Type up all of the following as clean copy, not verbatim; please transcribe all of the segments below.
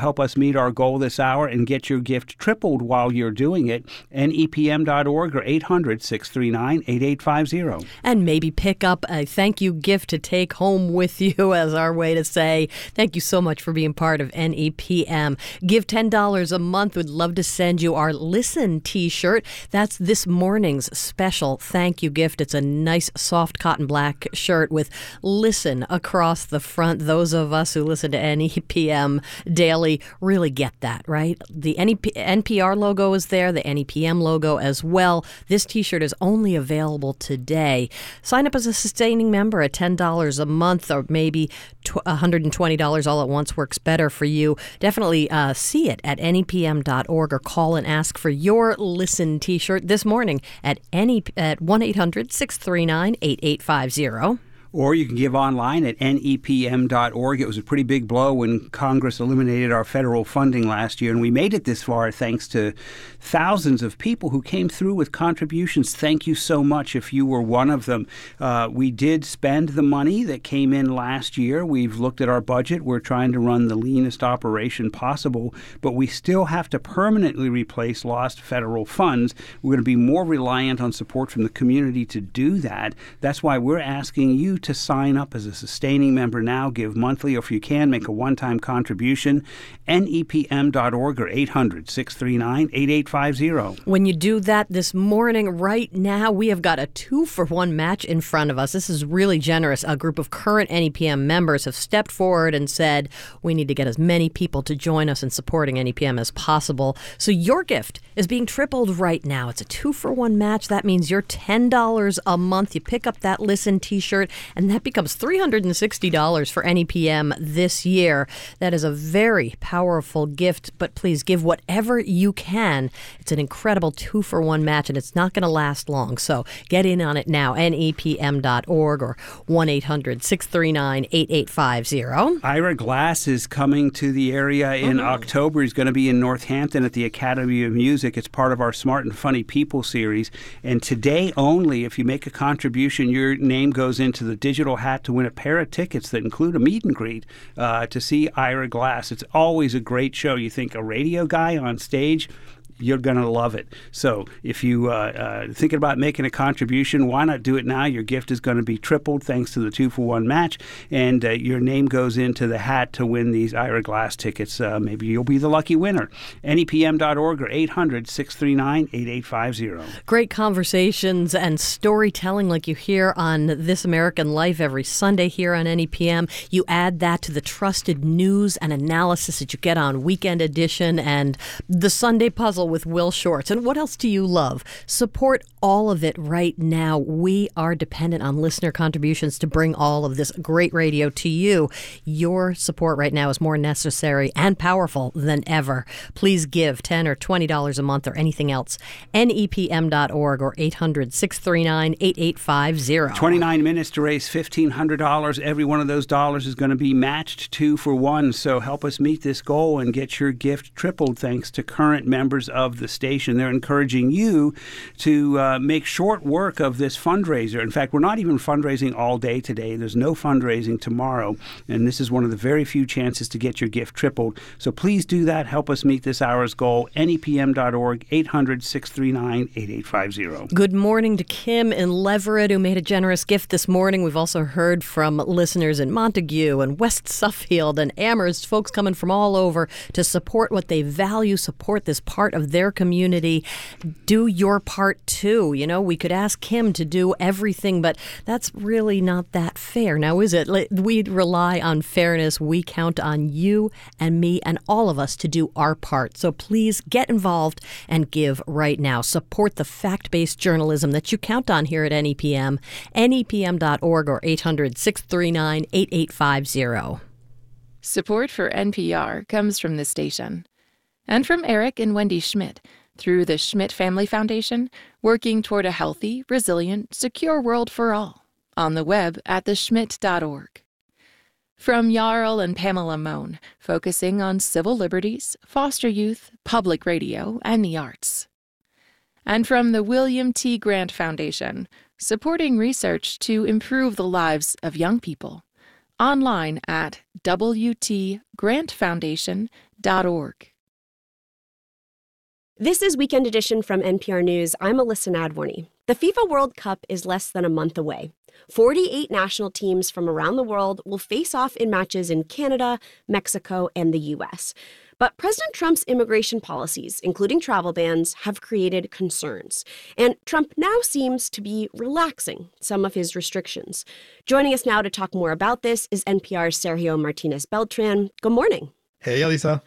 Help us meet our goal this hour and get your gift tripled while you're doing it. NEPM.org or 800-639-8850. And maybe pick up a thank you gift to take home with you as our way to say thank you so much for being part of NEPM. Give $10 a month. We'd love to send you our Listen t-shirt. That's this morning's special thank you gift. It's a nice soft cotton black shirt with Listen across the front. Those of us who listen to NEPM daily really get that, right? The NPR logo is there, the NEPM logo as well. This t-shirt is only available today. Sign up as a sustaining member at $10 a month, or maybe $120 all at once works better for you. Definitely see it at NEPM.org or call and ask for your Listen t-shirt this morning at 1-800-639-8850. Or you can give online at NEPM.org. It was a pretty big blow when Congress eliminated our federal funding last year, and we made it this far thanks to thousands of people who came through with contributions. Thank you so much if you were one of them. We did spend the money that came in last year. We've looked at our budget. We're trying to run the leanest operation possible, but we still have to permanently replace lost federal funds. We're going to be more reliant on support from the community to do that. That's why we're asking you to sign up as a sustaining member now. Give monthly, or if you can, make a one-time contribution. NEPM.org or 800-639-8850. When you do that this morning, right now, we have got a 2-for-1 match in front of us. This is really generous. A group of current NEPM members have stepped forward and said, we need to get as many people to join us in supporting NEPM as possible. So your gift is being tripled right now. It's a 2-for-1 match. That means you're $10 a month. You pick up that Listen t-shirt, and that becomes $360 for NEPM this year. That is a very powerful gift, but please give whatever you can. It's an incredible 2-for-1 match, and it's not going to last long. So get in on it now, NEPM.org or 1-800-639-8850. Ira Glass is coming to the area in October. He's going to be in Northampton at the Academy of Music. It's part of our Smart and Funny People series. And today only, if you make a contribution, your name goes into the digital hat to win a pair of tickets that include a meet and greet to see Ira Glass. It's always a great show. You think a radio guy on stage, you're going to love it. So if you thinking about making a contribution, why not do it now? Your gift is going to be tripled thanks to the 2-for-1 match, and your name goes into the hat to win these Ira Glass tickets. Maybe you'll be the lucky winner. NEPM.org or 800-639-8850. Great conversations and storytelling like you hear on This American Life every Sunday here on NEPM. You add that to the trusted news and analysis that you get on Weekend Edition and the Sunday Puzzle with Will Shortz. And what else do you love? Support all of it right now. We are dependent on listener contributions to bring all of this great radio to you. Your support right now is more necessary and powerful than ever. Please give $10 or $20 a month or anything else. NEPM.org or 800-639-8850. 29 minutes to raise $1,500. Every one of those dollars is going to be matched 2-for-1. So help us meet this goal and get your gift tripled thanks to current members of the station. They're encouraging you to make short work of this fundraiser. In fact, we're not even fundraising all day today. There's no fundraising tomorrow, and this is one of the very few chances to get your gift tripled. So please do that. Help us meet this hour's goal. NEPM.org, 800-639-8850. Good morning to Kim in Leverett, who made a generous gift this morning. We've also heard from listeners in Montague and West Suffield and Amherst, folks coming from all over to support what they value, support this part of their community. Do your part too. You know, we could ask Kim to do everything, but that's really not that fair. Now, is it? We rely on fairness. We count on you and me and all of us to do our part. So please get involved and give right now. Support the fact-based journalism that you count on here at NEPM. NEPM.org or 800-639-8850. Support for NPR comes from this station and from Eric and Wendy Schmidt through the Schmidt Family Foundation, working toward a healthy, resilient, secure world for all. On the web at theschmidt.org. From Jarl and Pamela Mohn, focusing on civil liberties, foster youth, public radio, and the arts. And from the William T. Grant Foundation, supporting research to improve the lives of young people. Online at wtgrantfoundation.org. ncpm.org. This is Weekend Edition from NPR News. I'm Alyssa Nadworny. The FIFA World Cup is less than a month away. 48 national teams from around the world will face off in matches in Canada, Mexico, and the U.S. But President Trump's immigration policies, including travel bans, have created concerns. And Trump now seems to be relaxing some of his restrictions. Joining us now to talk more about this is NPR's Sergio Martinez Beltran. Good morning. Hey, Elisa.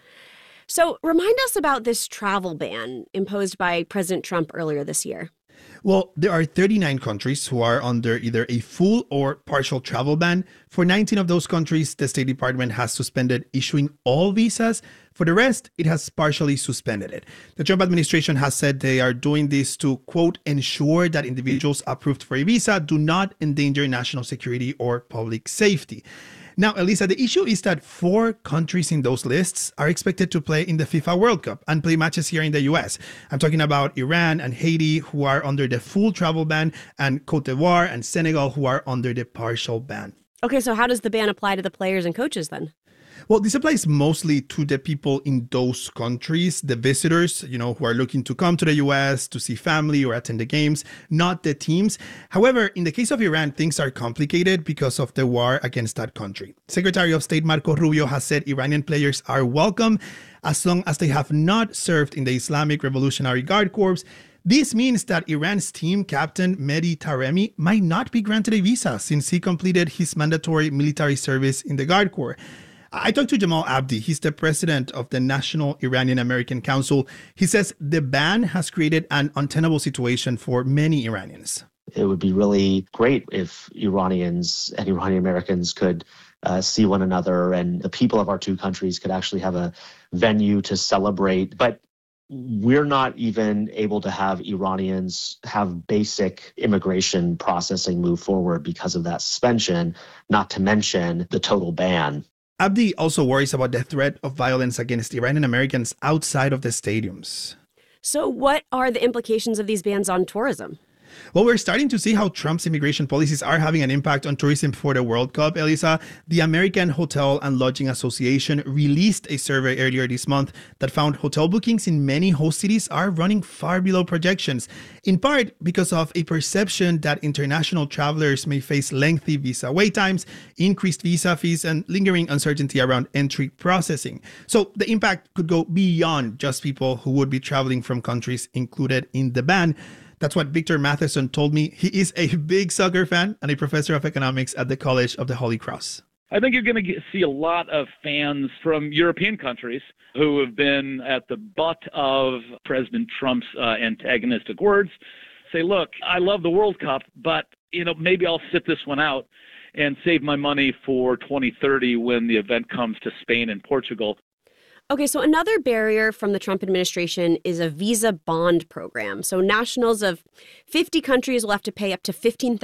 So remind us about this travel ban imposed by President Trump earlier this year. Well, there are 39 countries who are under either a full or partial travel ban. For 19 of those countries, the State Department has suspended issuing all visas. For the rest, it has partially suspended it. The Trump administration has said they are doing this to, quote, ensure that individuals approved for a visa do not endanger national security or public safety. Now, Elisa, the issue is that 4 countries in those lists are expected to play in the FIFA World Cup and play matches here in the U.S. I'm talking about Iran and Haiti, who are under the full travel ban, and Cote d'Ivoire and Senegal, who are under the partial ban. Okay, so how does the ban apply to the players and coaches then? Well, this applies mostly to the people in those countries, the visitors, who are looking to come to the U.S. to see family or attend the games, not the teams. However, in the case of Iran, things are complicated because of the war against that country. Secretary of State Marco Rubio has said Iranian players are welcome as long as they have not served in the Islamic Revolutionary Guard Corps. This means that Iran's team captain Mehdi Taremi might not be granted a visa since he completed his mandatory military service in the Guard Corps. I talked to Jamal Abdi. He's the president of the National Iranian American Council. He says the ban has created an untenable situation for many Iranians. It would be really great if Iranians and Iranian Americans could see one another and the people of our two countries could actually have a venue to celebrate. But we're not even able to have Iranians have basic immigration processing move forward because of that suspension, not to mention the total ban. Abdi also worries about the threat of violence against Iranian Americans outside of the stadiums. So what are the implications of these bans on tourism? Well, we're starting to see how Trump's immigration policies are having an impact on tourism for the World Cup, Elisa. The American Hotel and Lodging Association released a survey earlier this month that found hotel bookings in many host cities are running far below projections, in part because of a perception that international travelers may face lengthy visa wait times, increased visa fees, and lingering uncertainty around entry processing. So the impact could go beyond just people who would be traveling from countries included in the ban. That's what Victor Matheson told me. He is a big soccer fan and a professor of economics at the College of the Holy Cross. I think you're going to see a lot of fans from European countries who have been at the butt of President Trump's antagonistic words say, look, I love the World Cup, but maybe I'll sit this one out and save my money for 2030 when the event comes to Spain and Portugal. Okay, so another barrier from the Trump administration is a visa bond program. So nationals of 50 countries will have to pay up to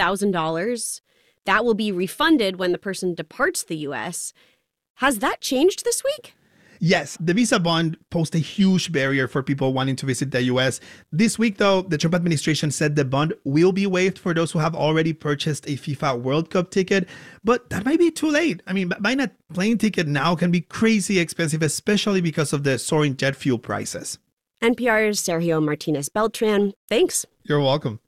$15,000. That will be refunded when the person departs the U.S. Has that changed this week? Yes, the visa bond posed a huge barrier for people wanting to visit the U.S. This week, though, the Trump administration said the bond will be waived for those who have already purchased a FIFA World Cup ticket. But that might be too late. I mean, buying a plane ticket now can be crazy expensive, especially because of the soaring jet fuel prices. NPR's Sergio Martinez Beltran, thanks. You're welcome.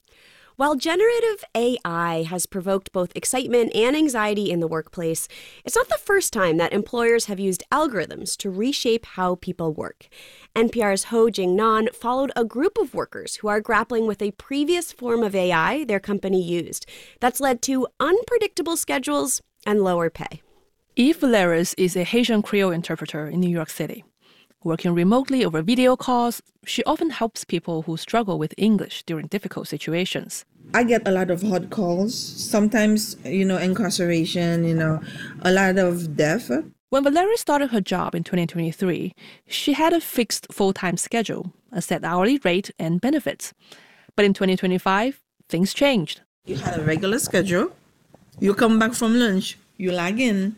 While generative AI has provoked both excitement and anxiety in the workplace, it's not the first time that employers have used algorithms to reshape how people work. NPR's Ho Jing Nan followed a group of workers who are grappling with a previous form of AI their company used that's led to unpredictable schedules and lower pay. Eve Valeris is a Haitian Creole interpreter in New York City. Working remotely over video calls, she often helps people who struggle with English during difficult situations. I get a lot of hot calls, sometimes, incarceration, a lot of death. When Valeria started her job in 2023, she had a fixed full-time schedule, a set hourly rate, and benefits. But in 2025, things changed. You had a regular schedule. You come back from lunch, you log in,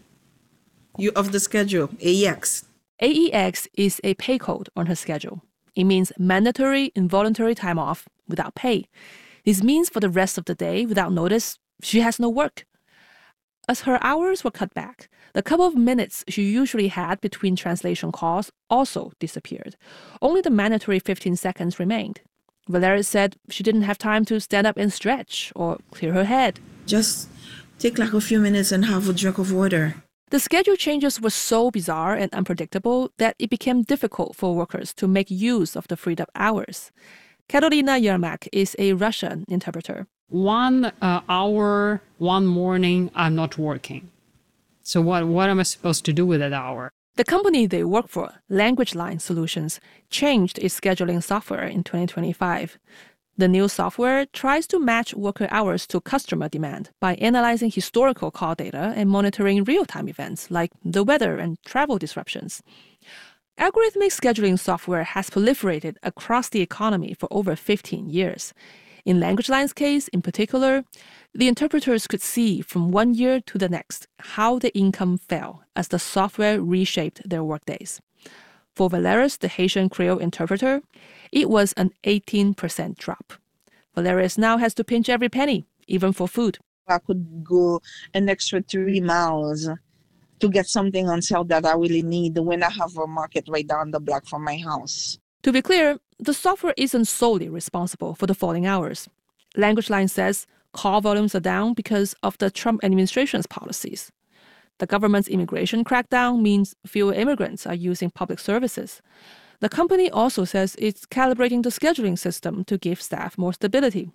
you off the schedule, AEX. AEX is a pay code on her schedule. It means mandatory involuntary time off without pay. This means for the rest of the day, without notice, she has no work. as her hours were cut back, the couple of minutes she usually had between translation calls also disappeared. Only the mandatory 15 seconds remained. Valeris said she didn't have time to stand up and stretch or clear her head. Just take like a few minutes and have a drink of water. The schedule changes were so bizarre and unpredictable that it became difficult for workers to make use of the freed up hours. Karolina Yermak is a Russian interpreter. 1 hour, one morning, I'm not working. So what am I supposed to do with that hour? The company they work for, LanguageLine Solutions, changed its scheduling software in 2025. The new software tries to match worker hours to customer demand by analyzing historical call data and monitoring real-time events like the weather and travel disruptions. Algorithmic scheduling software has proliferated across the economy for over 15 years. In LanguageLine's case, in particular, the interpreters could see from one year to the next how the income fell as the software reshaped their workdays. For Valeris, the Haitian Creole interpreter, it was an 18% drop. Valeris now has to pinch every penny, even for food. I could go an extra 3 miles to get something on sale that I really need when I have a market right down the block from my house. To be clear, the software isn't solely responsible for the falling hours. LanguageLine says call volumes are down because of the Trump administration's policies. The government's immigration crackdown means fewer immigrants are using public services. The company also says it's calibrating the scheduling system to give staff more stability.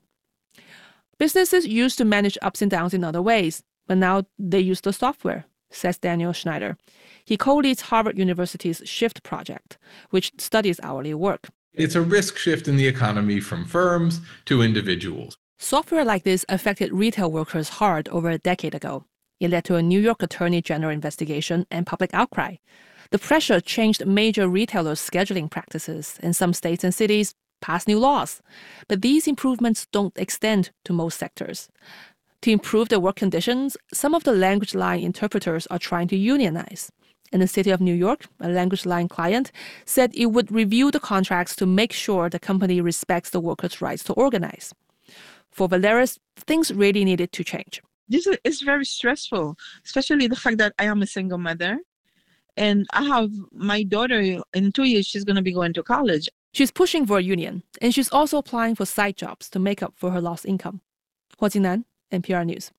Businesses used to manage ups and downs in other ways, but now they use the software, says Daniel Schneider. He co-leads Harvard University's SHIFT project, which studies hourly work. It's a risk shift in the economy from firms to individuals. Software like this affected retail workers hard over a decade ago. It led to a New York Attorney General investigation and public outcry. The pressure changed major retailers' scheduling practices, and some states and cities passed new laws. But these improvements don't extend to most sectors. To improve their work conditions, some of the LanguageLine interpreters are trying to unionize. In the city of New York, a LanguageLine client said it would review the contracts to make sure the company respects the workers' rights to organize. For Valeris, things really needed to change. This is very stressful, especially the fact that I am a single mother and I have my daughter in 2 years, she's going to be going to college. She's pushing for a union, and she's also applying for side jobs to make up for her lost income. Hua Jingnan, NPR News.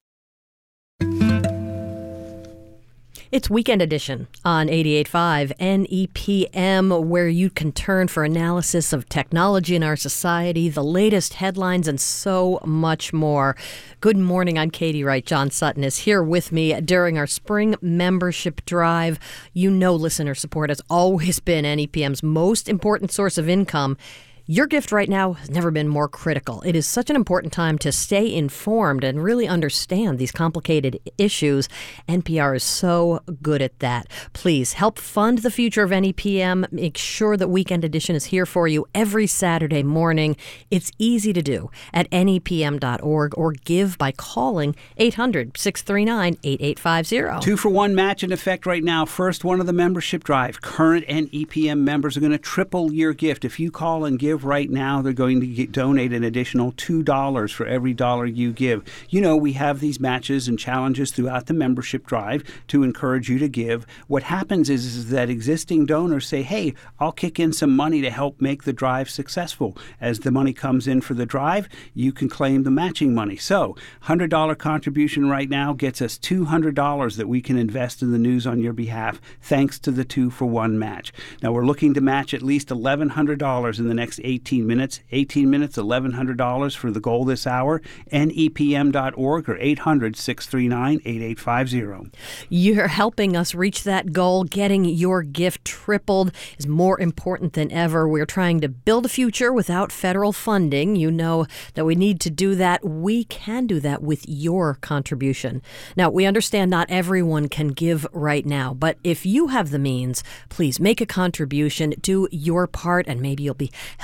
It's Weekend Edition on 88.5 NEPM, where you can turn for analysis of technology in our society, the latest headlines, and so much more. Good morning. I'm Katie Wright. John Sutton is here with me during our spring membership drive. You know, listener support has always been NEPM's most important source of income. Your gift right now has never been more critical. It is such an important time to stay informed and really understand these complicated issues. NPR is so good at that. Please help fund the future of NEPM. Make sure that Weekend Edition is here for you every Saturday morning. It's easy to do at nepm.org or give by calling 800-639-8850. 2-for-1 match in effect right now. First one of the membership drive. Current NEPM members are going to triple your gift. If you call and give right now, they're going to donate an additional $2 for every dollar you give. You know, we have these matches and challenges throughout the membership drive to encourage you to give. What happens is that existing donors say, hey, I'll kick in some money to help make the drive successful. As the money comes in for the drive, you can claim the matching money. So, $100 contribution right now gets us $200 that we can invest in the news on your behalf, thanks to the 2-for-1 match. Now, we're looking to match at least $1,100 in the next 18 minutes. 18 minutes, $1,100 for the goal this hour. NEPM.org or 800-639-8850. You're helping us reach that goal. Getting your gift tripled is more important than ever. We're trying to build a future without federal funding. You know that we need to do that. We can do that with your contribution. Now, we understand not everyone can give right now, but if you have the means, please make a contribution, do your part, and maybe you'll be helping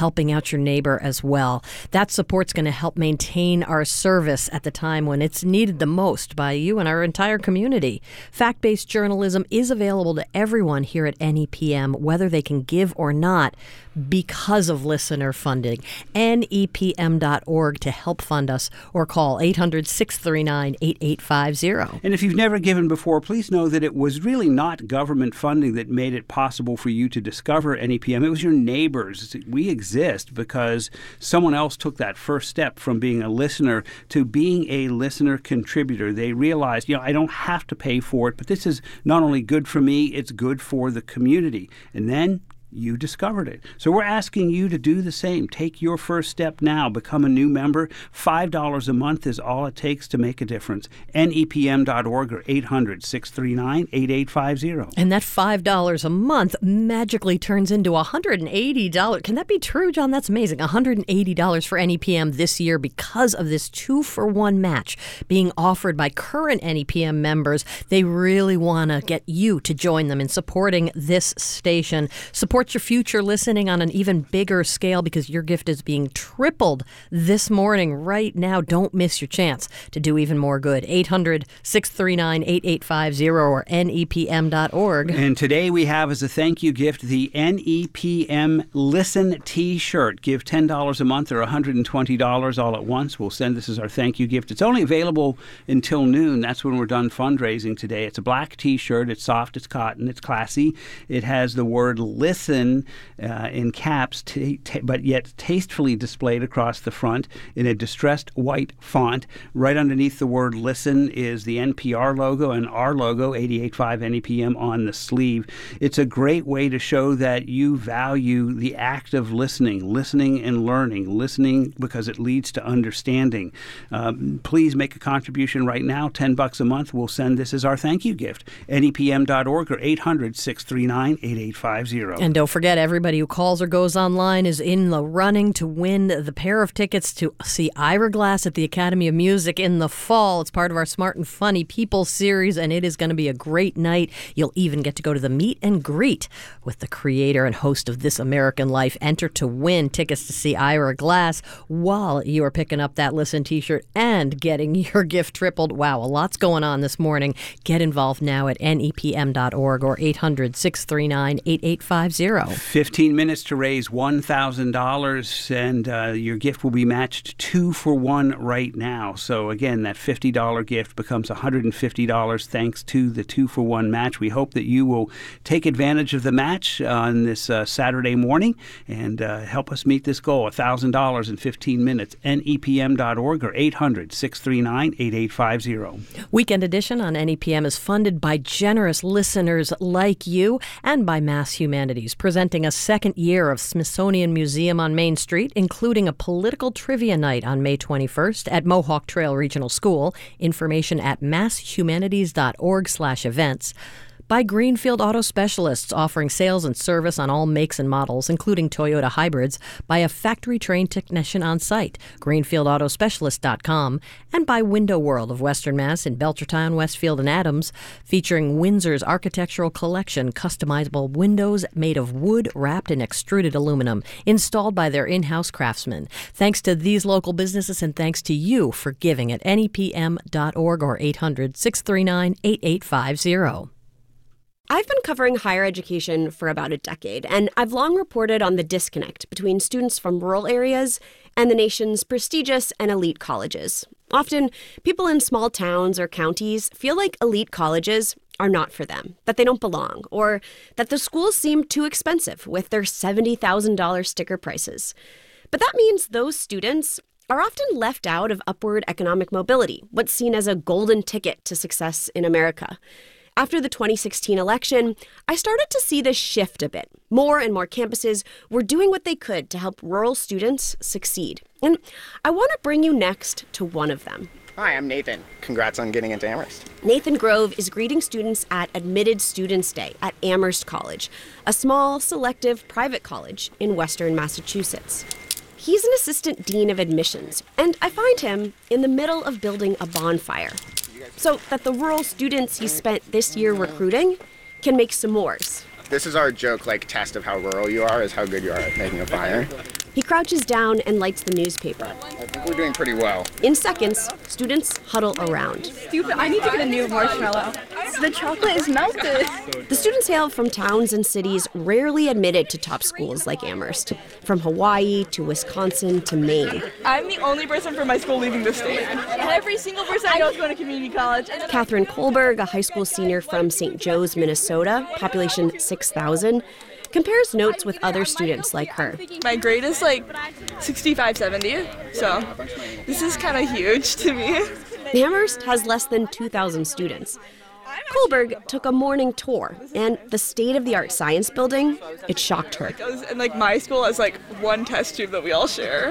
helping out your neighbor as well. That support's going to help maintain our service at the time when it's needed the most by you and our entire community. Fact-based journalism is available to everyone here at NEPM, whether they can give or not, because of listener funding. NEPM.org to help fund us, or call 800-639-8850. And if you've never given before, please know that it was really not government funding that made it possible for you to discover NEPM. It was your neighbors. We exist because someone else took that first step from being a listener to being a listener contributor. They realized, I don't have to pay for it, but this is not only good for me, it's good for the community. And then you discovered it. So we're asking you to do the same. Take your first step now. Become a new member. $5 a month is all it takes to make a difference. NEPM.org or 800-639-8850. And that $5 a month magically turns into $180. Can that be true, John? That's amazing. $180 for NEPM this year because of this 2-for-1 match being offered by current NEPM members. They really want to get you to join them in supporting this station. Support your future listening on an even bigger scale because your gift is being tripled this morning right now. Don't miss your chance to do even more good. 800-639-8850 or NEPM.org. And today we have as a thank you gift the NEPM Listen T-shirt. Give $10 a month or $120 all at once. We'll send this as our thank you gift. It's only available until noon. That's when we're done fundraising today. It's a black T-shirt. It's soft. It's cotton. It's classy. It has the word listen in caps, but yet tastefully displayed across the front in a distressed white font. Right underneath the word listen is the NPR logo and our logo, 88.5 NEPM, on the sleeve. It's a great way to show that you value the act of listening and learning, listening because it leads to understanding. Please make a contribution right now, $10 a month. We'll send this as our thank you gift. NEPM.org or 800-639-8850. And don't forget, everybody who calls or goes online is in the running to win the pair of tickets to see Ira Glass at the Academy of Music in the fall. It's part of our Smart and Funny People series, and it is going to be a great night. You'll even get to go to the meet and greet with the creator and host of This American Life. Enter to win tickets to see Ira Glass while you are picking up that Listen T-shirt and getting your gift tripled. Wow, a lot's going on this morning. Get involved now at NEPM.org or 800-639-8850. 15 minutes to raise $1,000, and your gift will be matched 2-for-1 right now. So again, that $50 gift becomes $150 thanks to the 2-for-1 match. We hope that you will take advantage of the match on this Saturday morning and help us meet this goal, $1,000 in 15 minutes. NEPM.org or 800-639-8850. Weekend Edition on NEPM is funded by generous listeners like you and by Mass Humanities, presenting a second year of Smithsonian Museum on Main Street, including a political trivia night on May 21st at Mohawk Trail Regional School. Information at masshumanities.org/events. By Greenfield Auto Specialists, offering sales and service on all makes and models, including Toyota hybrids, by a factory-trained technician on site, greenfieldautospecialist.com, and by Window World of Western Mass in Belchertown, Westfield, and Adams, featuring Windsor's architectural collection, customizable windows made of wood wrapped in extruded aluminum, installed by their in-house craftsmen. Thanks to these local businesses and thanks to you for giving at NEPM.org or 800-639-8850. I've been covering higher education for about a decade, and I've long reported on the disconnect between students from rural areas and the nation's prestigious and elite colleges. Often, people in small towns or counties feel like elite colleges are not for them, that they don't belong, or that the schools seem too expensive with their $70,000 sticker prices. But that means those students are often left out of upward economic mobility, what's seen as a golden ticket to success in America. After the 2016 election, I started to see this shift a bit. More and more campuses were doing what they could to help rural students succeed. And I want to bring you next to one of them. Hi, I'm Nathan. Congrats on getting into Amherst. Nathan Grove is greeting students at Admitted Students Day at Amherst College, a small, selective private college in Western Massachusetts. He's an assistant dean of admissions, and I find him in the middle of building a bonfire, so that the rural students he spent this year recruiting can make s'mores. This is our joke, test of how rural you are is how good you are at making a fire. He crouches down and lights the newspaper. I think we're doing pretty well. In seconds, students huddle around. Stupid, I need to get a new marshmallow. The chocolate is melted. The students hail from towns and cities rarely admitted to top schools like Amherst, from Hawaii to Wisconsin to Maine. I'm the only person from my school leaving the state. Every single person I know is going to community college. Catherine Kohlberg, a high school senior from St. Joe's, Minnesota, population 6,000, compares notes with other students like her. My grade is like 65, 70, so this is kind of huge to me. Amherst has less than 2,000 students. Kohlberg took a morning tour, and the state-of-the-art science building, it shocked her. And like my school has like one test tube that we all share.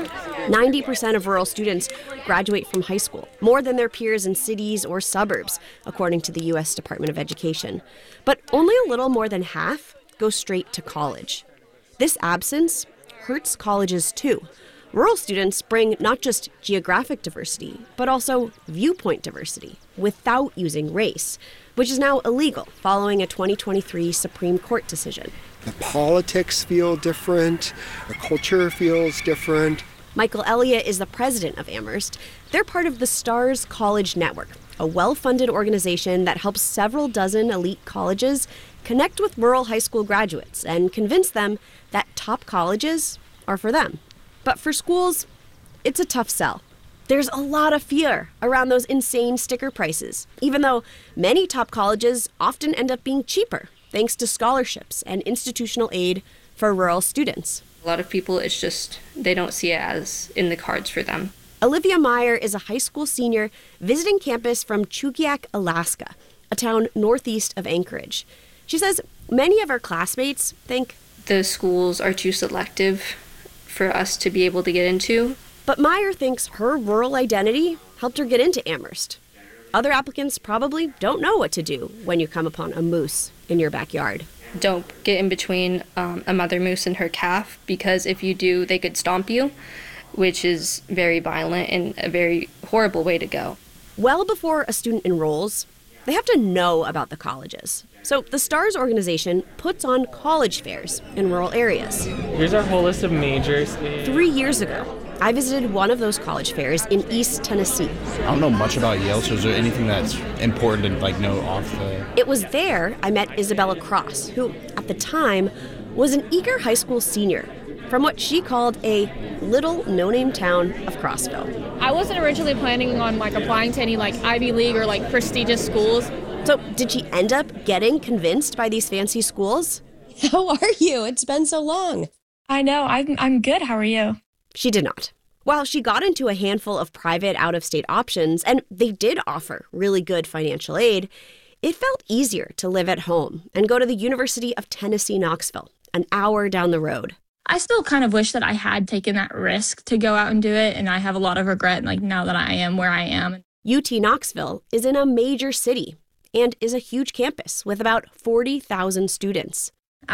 90% of rural students graduate from high school, more than their peers in cities or suburbs, according to the U.S. Department of Education. But only a little more than half go straight to college. This absence hurts colleges too. Rural students bring not just geographic diversity, but also viewpoint diversity without using race, which is now illegal following a 2023 Supreme Court decision. The politics feel different, the culture feels different. Michael Elliott is the president of Amherst. They're part of the STARS College Network, a well-funded organization that helps several dozen elite colleges connect with rural high school graduates and convince them that top colleges are for them. But for schools, it's a tough sell. There's a lot of fear around those insane sticker prices, even though many top colleges often end up being cheaper thanks to scholarships and institutional aid for rural students. A lot of people, it's just, they don't see it as in the cards for them. Olivia Meyer is a high school senior visiting campus from Chugiak, Alaska, a town northeast of Anchorage. She says many of her classmates think the schools are too selective for us to be able to get into. But Meyer thinks her rural identity helped her get into Amherst. Other applicants probably don't know what to do when you come upon a moose in your backyard. Don't get in between a mother moose and her calf, because if you do, they could stomp you, which is very violent and a very horrible way to go. Well before a student enrolls, they have to know about the colleges. So the STARS organization puts on college fairs in rural areas. Here's our whole list of majors. 3 years ago, I visited one of those college fairs in East Tennessee. I don't know much about Yale, so is there anything that's important to know off the... It was there I met Isabella Cross, who, at the time, was an eager high school senior from what she called a little no-name town of Crossville. I wasn't originally planning on applying to any Ivy League or prestigious schools. So did she end up getting convinced by these fancy schools? How are you? It's been so long. I know. I'm good. How are you? She did not. While she got into a handful of private out-of-state options, and they did offer really good financial aid, it felt easier to live at home and go to the University of Tennessee, Knoxville, an hour down the road. I still kind of wish that I had taken that risk to go out and do it, and I have a lot of regret now that I am where I am. UT Knoxville is in a major city and is a huge campus with about 40,000 students.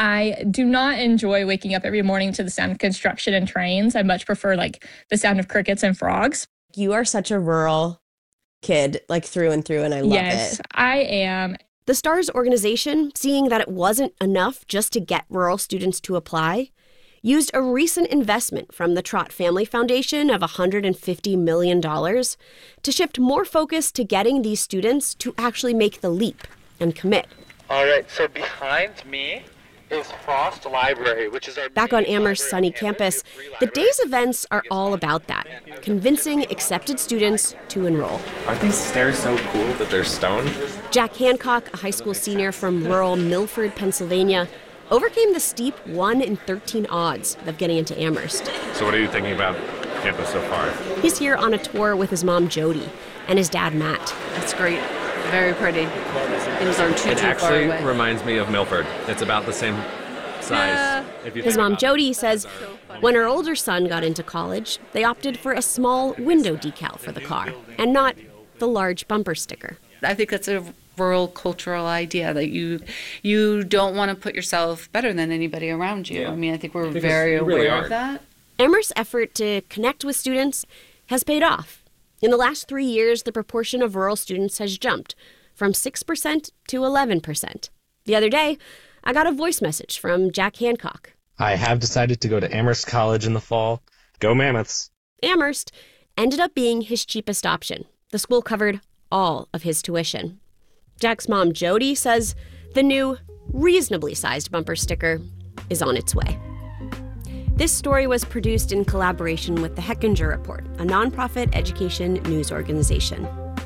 I do not enjoy waking up every morning to the sound of construction and trains. I much prefer the sound of crickets and frogs. You are such a rural kid, through and through, and I love it. Yes, I am. The STARS organization, seeing that it wasn't enough just to get rural students to apply, used a recent investment from the Trott Family Foundation of $150 million to shift more focus to getting these students to actually make the leap and commit. All right, so behind me is Frost Library, which is our... Back on Amherst's sunny campus, the day's events are all about that, convincing accepted students to enroll. Aren't these stairs so cool that they're stone? Jack Hancock, a high school senior from rural Milford, Pennsylvania, overcame the steep 1 in 13 odds of getting into Amherst. So what are you thinking about campus so far? He's here on a tour with his mom, Jody, and his dad, Matt. It's great. Very pretty. Things aren't too far away. It actually reminds me of Milford. It's about the same size. His mom, Jody, says when her older son got into college, they opted for a small window decal for the car and not the large bumper sticker. I think that's a rural cultural idea that you don't want to put yourself better than anybody around you. Yeah. I mean, I think we're very aware of that. Amherst's effort to connect with students has paid off. In the last 3 years, the proportion of rural students has jumped from 6% to 11%. The other day, I got a voice message from Jack Hancock. I have decided to go to Amherst College in the fall. Go Mammoths! Amherst ended up being his cheapest option. The school covered all of his tuition. Jack's mom, Jody, says the new, reasonably sized bumper sticker is on its way. This story was produced in collaboration with the Hechinger Report, a nonprofit education news organization.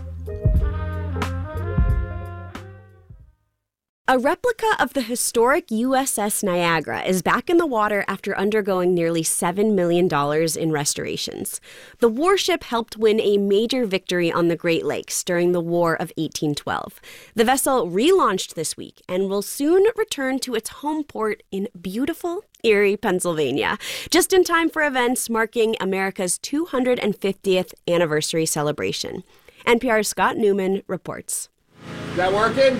A replica of the historic USS Niagara is back in the water after undergoing nearly $7 million in restorations. The warship helped win a major victory on the Great Lakes during the War of 1812. The vessel relaunched this week and will soon return to its home port in beautiful Erie, Pennsylvania, just in time for events marking America's 250th anniversary celebration. NPR's Scott Newman reports. Is that working?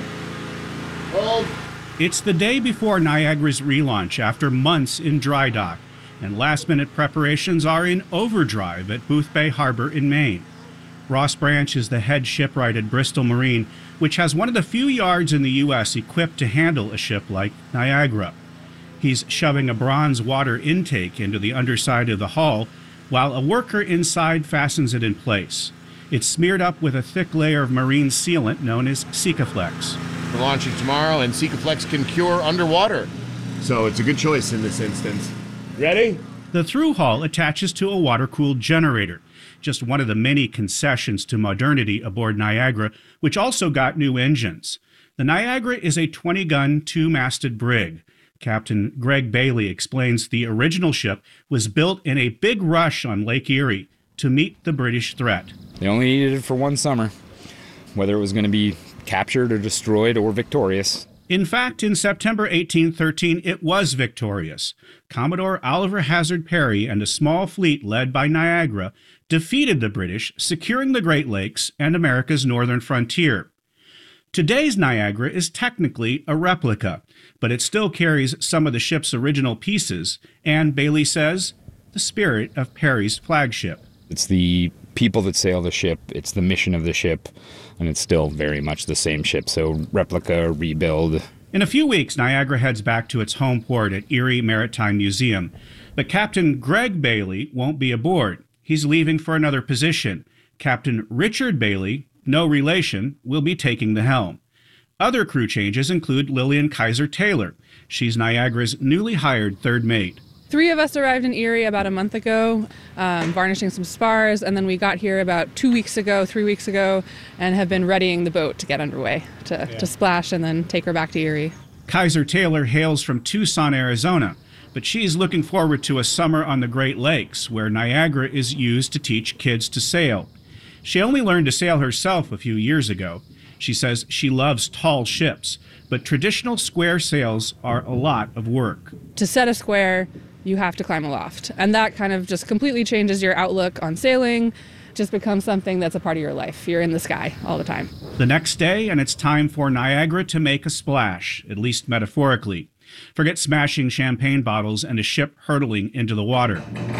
Hold. It's the day before Niagara's relaunch after months in dry dock, and last-minute preparations are in overdrive at Boothbay Harbor in Maine. Ross Branch is the head shipwright at Bristol Marine, which has one of the few yards in the U.S. equipped to handle a ship like Niagara. He's shoving a bronze water intake into the underside of the hull, while a worker inside fastens it in place. It's smeared up with a thick layer of marine sealant known as Sikaflex. We're launching tomorrow, and Sikaflex can cure underwater. So it's a good choice in this instance. Ready? The through hull attaches to a water-cooled generator, just one of the many concessions to modernity aboard Niagara, which also got new engines. The Niagara is a 20-gun, two-masted brig. Captain Greg Bailey explains the original ship was built in a big rush on Lake Erie to meet the British threat. They only needed it for one summer, whether it was going to be captured or destroyed or victorious. In fact, in September 1813, it was victorious. Commodore Oliver Hazard Perry and a small fleet led by Niagara defeated the British, securing the Great Lakes and America's northern frontier. Today's Niagara is technically a replica, but it still carries some of the ship's original pieces, and Bailey says, the spirit of Perry's flagship. It's the people that sail the ship, it's the mission of the ship, and it's still very much the same ship, so replica, rebuild. In a few weeks, Niagara heads back to its home port at Erie Maritime Museum, but Captain Greg Bailey won't be aboard. He's leaving for another position. Captain Richard Bailey, no relation, will be taking the helm. Other crew changes include Lillian Kaiser Taylor. She's Niagara's newly hired third mate. 3 of us arrived in Erie about a month ago, varnishing some spars, and then we got here about 3 weeks ago, and have been readying the boat to get underway, to splash and then take her back to Erie. Kaiser Taylor hails from Tucson, Arizona, but she's looking forward to a summer on the Great Lakes, where Niagara is used to teach kids to sail. She only learned to sail herself a few years ago. She says she loves tall ships, but traditional square sails are a lot of work. To set a square, you have to climb aloft. And that kind of just completely changes your outlook on sailing, just becomes something that's a part of your life. You're in the sky all the time. The next day, and it's time for Niagara to make a splash, at least metaphorically. Forget smashing champagne bottles and a ship hurtling into the water.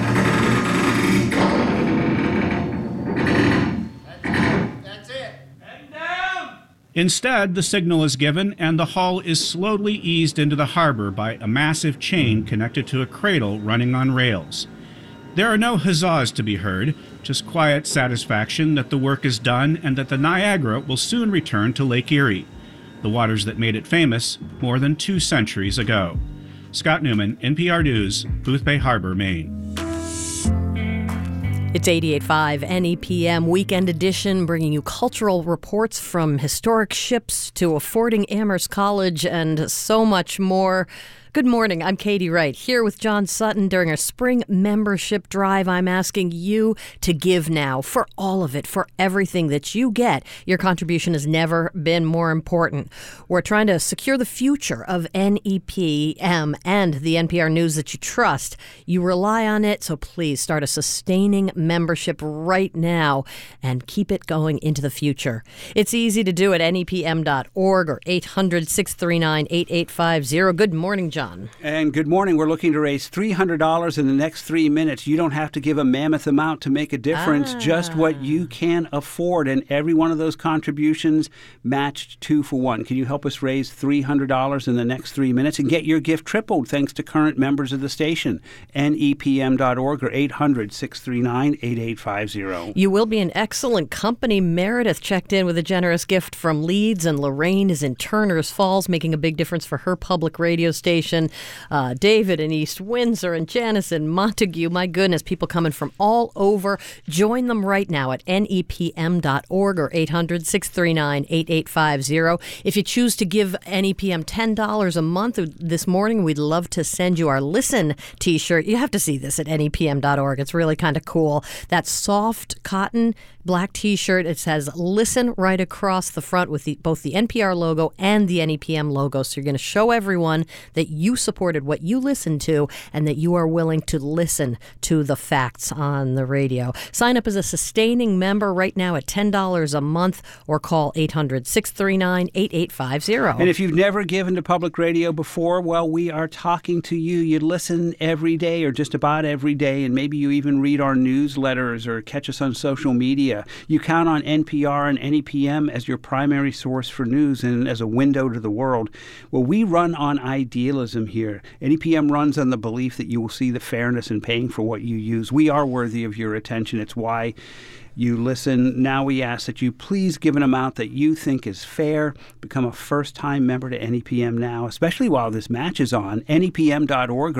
Instead, the signal is given and the hull is slowly eased into the harbor by a massive chain connected to a cradle running on rails. There are no huzzas to be heard, just quiet satisfaction that the work is done and that the Niagara will soon return to Lake Erie, the waters that made it famous more than 2 centuries ago. Scott Newman, NPR News, Boothbay Harbor, Maine. It's 88.5 NEPM Weekend Edition, bringing you cultural reports from historic ships to affording Amherst College and so much more. Good morning. I'm Katie Wright, here with John Sutton. During our spring membership drive, I'm asking you to give now for all of it, for everything that you get. Your contribution has never been more important. We're trying to secure the future of NEPM and the NPR News that you trust. You rely on it, so please start a sustaining membership right now and keep it going into the future. It's easy to do at nepm.org or 800-639-8850. Good morning, John. John. And good morning. We're looking to raise $300 in the next 3 minutes. You don't have to give a mammoth amount to make a difference, just what you can afford. And every one of those contributions matched 2 for 1. Can you help us raise $300 in the next 3 minutes and get your gift tripled thanks to current members of the station? NEPM.org or 800-639-8850. You will be in excellent company. Meredith checked in with a generous gift from Leeds, and Lorraine is in Turners Falls, making a big difference for her public radio station. David in East Windsor and Janice in Montague. My goodness, people coming from all over. Join them right now at NEPM.org or 800-639-8850. If you choose to give NEPM $10 a month this morning, we'd love to send you our Listen t-shirt. You have to see this at NEPM.org. It's really kind of cool. That soft cotton black t-shirt. It says Listen right across the front with both the NPR logo and the NEPM logo. So you're going to show everyone that you supported what you listened to and that you are willing to listen to the facts on the radio. Sign up as a sustaining member right now at $10 a month or call 800-639-8850. And if you've never given to public radio before, well, we are talking to you. You listen every day or just about every day, and maybe you even read our newsletters or catch us on social media. You count on NPR and NEPM as your primary source for news and as a window to the world. Well, we run on idealism here. NEPM runs on the belief that you will see the fairness in paying for what you use. We are worthy of your attention. It's why you listen. Now we ask that you please give an amount that you think is fair. Become a first-time member to NEPM now, especially while this match is on. NEPM.org or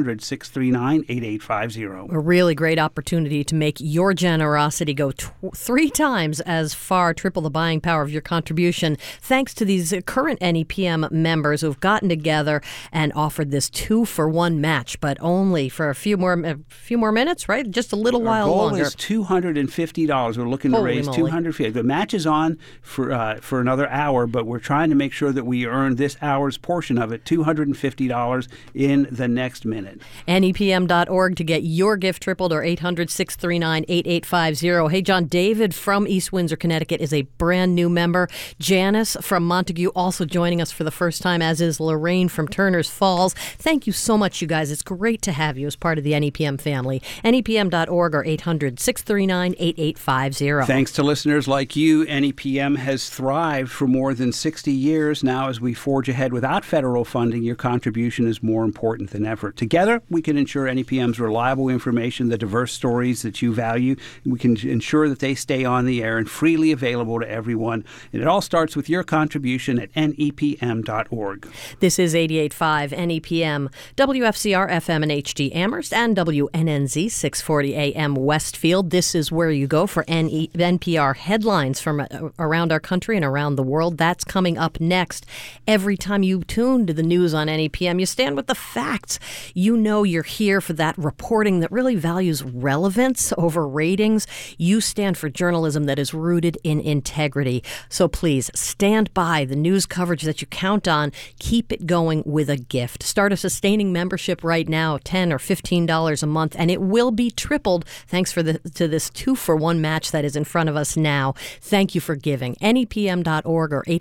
800-639-8850. A really great opportunity to make your generosity go 3 times as far, triple the buying power of your contribution, thanks to these current NEPM members who've gotten together and offered this 2-for-1 match, but only for a few more minutes, right? Just a little while longer. Our goal is $250. We're looking to raise $250. The match is on for another hour, but we're trying to make sure that we earn this hour's portion of it, $250 in the next minute. NEPM.org to get your gift tripled or 800-639-8850. Hey, John, David from East Windsor, Connecticut is a brand new member. Janice from Montague also joining us for the first time, as is Lorraine from Turners Falls. Thank you so much, you guys. It's great to have you as part of the NEPM family. NEPM.org or 800-639-8850. Thanks to listeners like you, NEPM has thrived for more than 60 years. Now, as we forge ahead without federal funding, your contribution is more important than ever. Together, we can ensure NEPM's reliable information, the diverse stories that you value. We can ensure that they stay on the air and freely available to everyone. And it all starts with your contribution at NEPM.org. This is 88.5 NEPM, WFCR FM and HD Amherst, and WNNZ 640 AM Westfield. This is where you go for NPR headlines from around our country and around the world. That's coming up next. Every time you tune to the news on NEPM, you stand with the facts. You know you're here for that reporting that really values relevance over ratings. You stand for journalism that is rooted in integrity. So please stand by the news coverage that you count on. Keep it going with a gift. Start a sustaining membership right now, $10 or $15 a month, and it will be tripled thanks to this 2-for-1 match that is in front of us now. Thank you for giving. NEPM.org or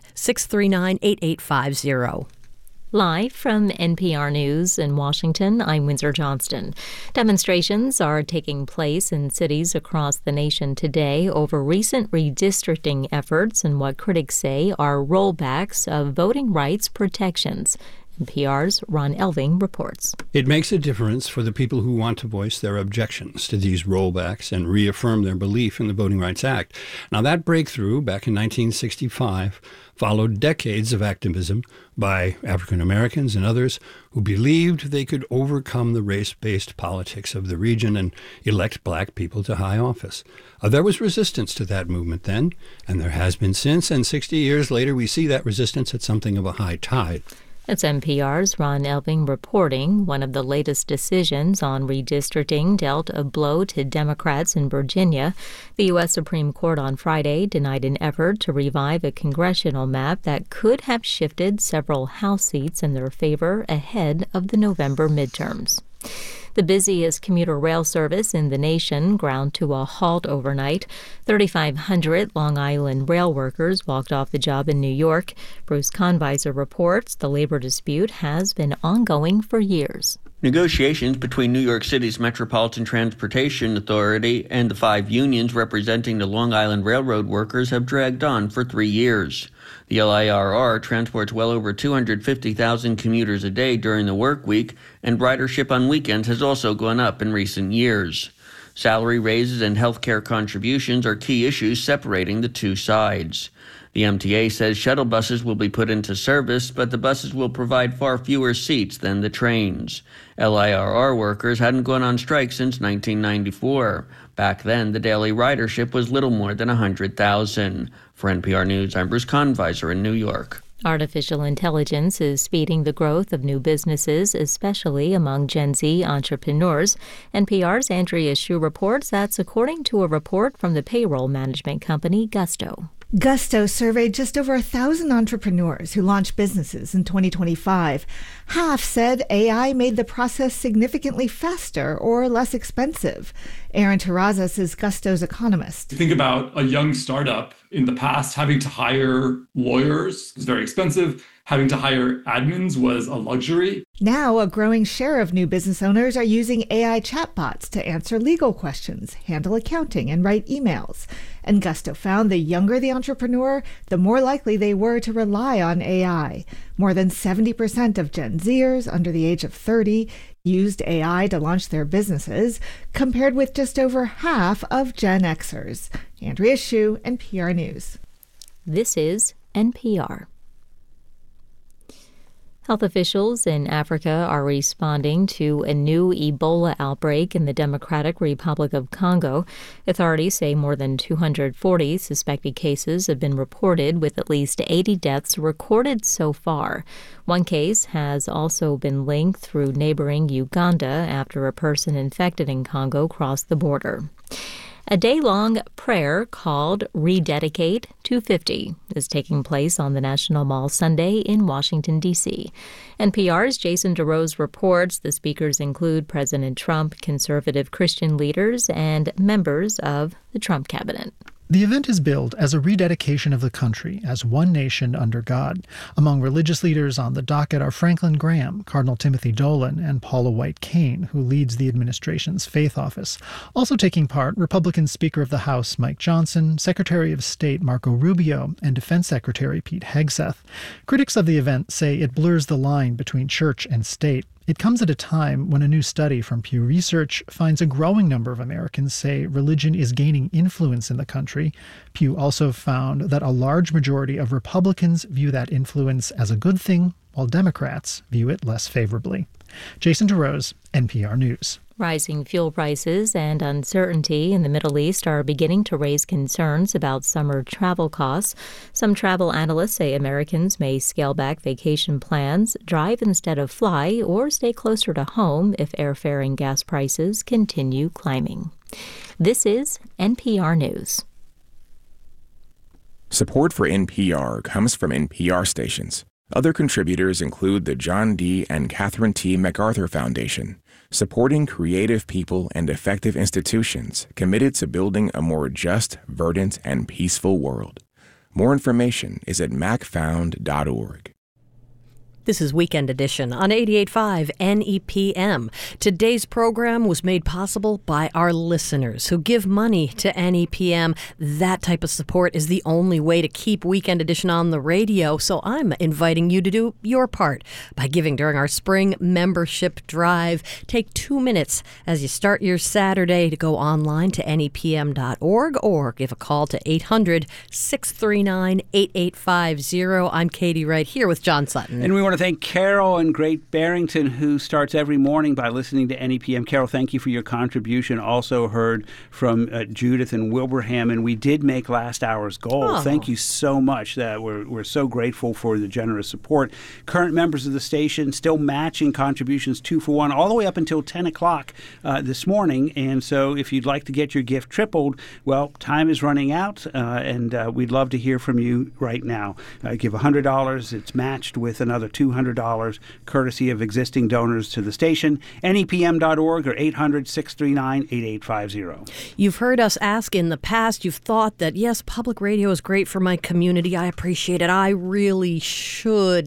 800-639-8850. Live from NPR News in Washington, I'm Windsor Johnston. Demonstrations are taking place in cities across the nation today over recent redistricting efforts and what critics say are rollbacks of voting rights protections. NPR's Ron Elving reports. It makes a difference for the people who want to voice their objections to these rollbacks and reaffirm their belief in the Voting Rights Act. Now, that breakthrough back in 1965 followed decades of activism by African Americans and others who believed they could overcome the race-based politics of the region and elect black people to high office. There was resistance to that movement then, and there has been since, and 60 years later we see that resistance at something of a high tide. It's NPR's Ron Elving reporting. One of the latest decisions on redistricting dealt a blow to Democrats in Virginia. The U.S. Supreme Court on Friday denied an effort to revive a congressional map that could have shifted several House seats in their favor ahead of the November midterms. The busiest commuter rail service in the nation ground to a halt overnight. 3,500 Long Island rail workers walked off the job in New York. Bruce Conviser reports the labor dispute has been ongoing for years. Negotiations between New York City's Metropolitan Transportation Authority and the 5 unions representing the Long Island Railroad workers have dragged on for 3 years. The LIRR transports well over 250,000 commuters a day during the work week, and ridership on weekends has also gone up in recent years. Salary raises and health care contributions are key issues separating the two sides. The MTA says shuttle buses will be put into service, but the buses will provide far fewer seats than the trains. LIRR workers hadn't gone on strike since 1994. Back then, the daily ridership was little more than 100,000. For NPR News, I'm Bruce Conviser in New York. Artificial intelligence is speeding the growth of new businesses, especially among Gen Z entrepreneurs. NPR's Andrea Hsu reports that's according to a report from the payroll management company Gusto. Gusto surveyed just over 1,000 entrepreneurs who launched businesses in 2025. Half said AI made the process significantly faster or less expensive. Aaron Terrazas is Gusto's economist. Think about a young startup in the past having to hire lawyers was very expensive. Having to hire admins was a luxury. Now, a growing share of new business owners are using AI chatbots to answer legal questions, handle accounting, and write emails. And Gusto found the younger the entrepreneur, the more likely they were to rely on AI. More than 70% of Gen Zers under the age of 30 used AI to launch their businesses, compared with just over half of Gen Xers. Andrea Hsu, NPR News. This is NPR. Health officials in Africa are responding to a new Ebola outbreak in the Democratic Republic of Congo. Authorities say more than 240 suspected cases have been reported, with at least 80 deaths recorded so far. One case has also been linked through neighboring Uganda after a person infected in Congo crossed the border. A day-long prayer called Rededicate 250 is taking place on the National Mall Sunday in Washington, D.C. NPR's Jason DeRose reports the speakers include President Trump, conservative Christian leaders, and members of the Trump cabinet. The event is billed as a rededication of the country as one nation under God. Among religious leaders on the docket are Franklin Graham, Cardinal Timothy Dolan, and Paula White Cain, who leads the administration's faith office. Also taking part, Republican Speaker of the House Mike Johnson, Secretary of State Marco Rubio, and Defense Secretary Pete Hegseth. Critics of the event say it blurs the line between church and state. It comes at a time when a new study from Pew Research finds a growing number of Americans say religion is gaining influence in the country. Pew also found that a large majority of Republicans view that influence as a good thing, while Democrats view it less favorably. Jason DeRose, NPR News. Rising fuel prices and uncertainty in the Middle East are beginning to raise concerns about summer travel costs. Some travel analysts say Americans may scale back vacation plans, drive instead of fly, or stay closer to home if airfare and gas prices continue climbing. This is NPR News. Support for NPR comes from NPR stations. Other contributors include the John D. and Catherine T. MacArthur Foundation, supporting creative people and effective institutions committed to building a more just, verdant, and peaceful world. More information is at macfound.org. This is Weekend Edition on 88.5 NEPM. Today's program was made possible by our listeners who give money to NEPM. That type of support is the only way to keep Weekend Edition on the radio, so I'm inviting you to do your part by giving during our spring membership drive. Take 2 minutes as you start your Saturday to go online to nepm.org or give a call to 800-639-8850. I'm Katie Wright here with John Sutton. And we want to thank Carol in Great Barrington, who starts every morning by listening to NEPM. Carol, thank you for your contribution. Also heard from Judith in Wilbraham, and we did make last hour's goal. Oh. Thank you so much. We're so grateful for the generous support. Current members of the station still matching contributions 2-for-1 all the way up until 10 o'clock this morning. And so if you'd like to get your gift tripled, well, time is running out, and we'd love to hear from you right now. Give $100. It's matched with another $200, courtesy of existing donors to the station. NEPM.org or 800-639-8850. You've heard us ask in the past. You've thought that, yes, public radio is great for my community. I appreciate it. I really should, ...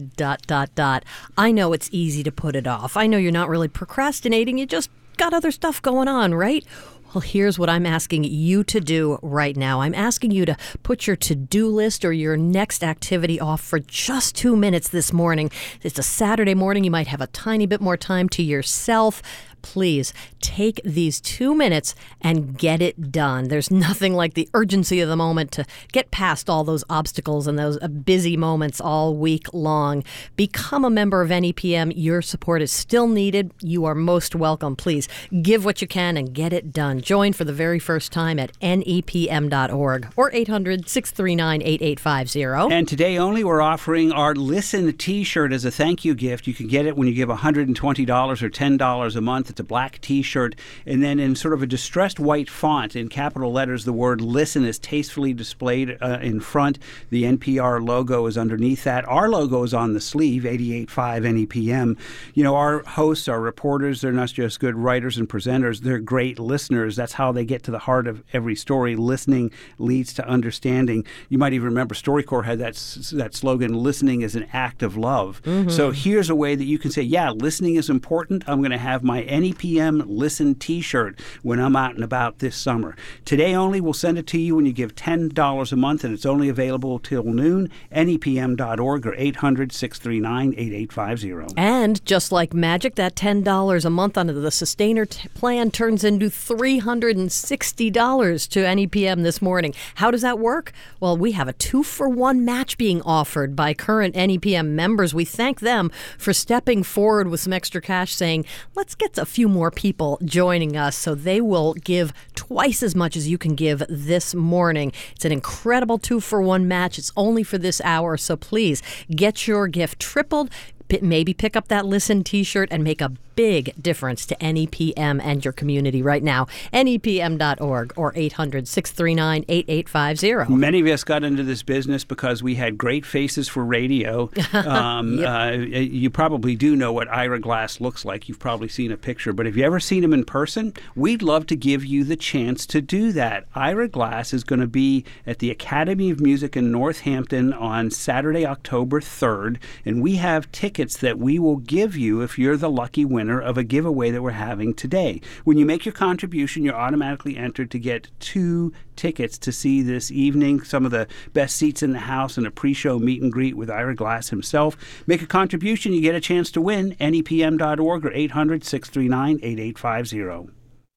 I know it's easy to put it off. I know you're not really procrastinating. You just got other stuff going on, right? Well, here's what I'm asking you to do right now. I'm asking you to put your to-do list or your next activity off for just 2 minutes this morning. It's a Saturday morning. You might have a tiny bit more time to yourself. Please take these 2 minutes and get it done. There's nothing like the urgency of the moment to get past all those obstacles and those busy moments all week long. Become a member of NEPM. Your support is still needed. You are most welcome. Please give what you can and get it done. Join for the very first time at NEPM.org or 800-639-8850. And today only, we're offering our Listen t-shirt as a thank you gift. You can get it when you give $120 or $10 a month. It's a black t-shirt, and then in sort of a distressed white font in capital letters, the word Listen is tastefully displayed in front. The NPR logo is underneath that. Our logo is on the sleeve, 88.5 NEPM. You know, our hosts, our reporters, they're not just good writers and presenters, they're great listeners. That's how they get to the heart of every story. Listening leads to understanding. You might even remember StoryCorps had that slogan, listening is an act of love. Mm-hmm. So here's a way that you can say, yeah, listening is important. I'm going to have my NEPM Listen t-shirt when I'm out and about this summer. Today only, we'll send it to you when you give $10 a month, and it's only available till noon. NEPM.org or 800-639-8850. And just like magic, that $10 a month under the Sustainer plan turns into $360 to NEPM this morning. How does that work? Well, we have a 2-for-1 match being offered by current NEPM members. We thank them for stepping forward with some extra cash, saying, let's get a few more people joining us, so they will give twice as much as you can give this morning. It's an incredible 2-for-1 match. It's only for this hour, so please get your gift tripled. Maybe pick up that Listen t-shirt and make a big difference to NEPM and your community right now. NEPM.org or 800-639-8850. Many of us got into this business because we had great faces for radio. You probably do know what Ira Glass looks like. You've probably seen a picture. But have you ever seen him in person? We'd love to give you the chance to do that. Ira Glass is going to be at the Academy of Music in Northampton on Saturday, October 3rd. And we have tickets that we will give you if you're the lucky winner of a giveaway that we're having today. When you make your contribution, you're automatically entered to get 2 tickets to see this evening, some of the best seats in the house, and a pre-show meet and greet with Ira Glass himself. Make a contribution, you get a chance to win. NEPM.org or 800-639-8850.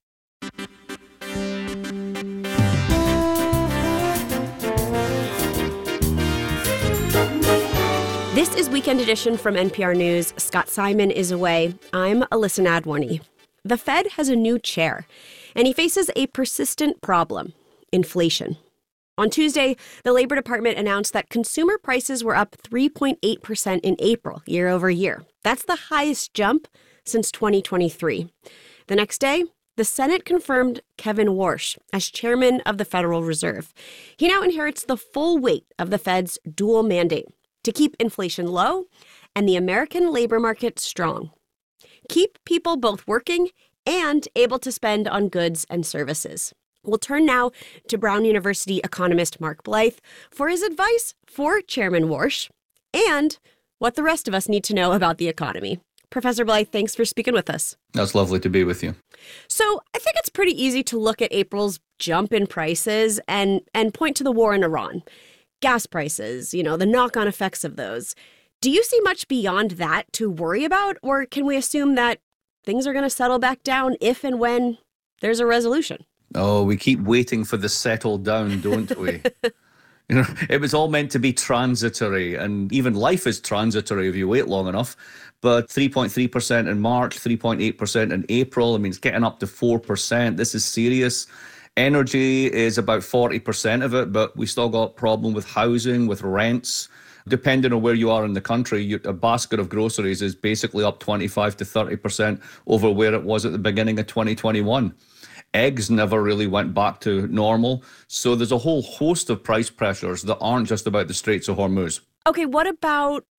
This is Weekend Edition from NPR News. Scott Simon is away. I'm Alyssa Nadworny. The Fed has a new chair, and he faces a persistent problem: inflation. On Tuesday, the Labor Department announced that consumer prices were up 3.8% in April, year over year. That's the highest jump since 2023. The next day, the Senate confirmed Kevin Warsh as chairman of the Federal Reserve. He now inherits the full weight of the Fed's dual mandate: to keep inflation low and the American labor market strong. Keep people both working and able to spend on goods and services. We'll turn now to Brown University economist Mark Blythe for his advice for Chairman Warsh and what the rest of us need to know about the economy. Professor Blythe, thanks for speaking with us. That's lovely to be with you. So I think it's pretty easy to look at April's jump in prices and point to the war in Iran. Gas prices, the knock-on effects of those. Do you see much beyond that to worry about, or can we assume that things are going to settle back down if and when there's a resolution? Oh, we keep waiting for the settle down, don't we? It was all meant to be transitory, and even life is transitory if you wait long enough. But 3.3% in March, 3.8% in April. I mean, it's getting up to 4%. This is serious. Energy is about 40% of it, but we still got problem with housing, with rents. Depending on where you are in the country, a basket of groceries is basically up 25 to 30% over where it was at the beginning of 2021. Eggs never really went back to normal. So there's a whole host of price pressures that aren't just about the Straits of Hormuz. Okay, what about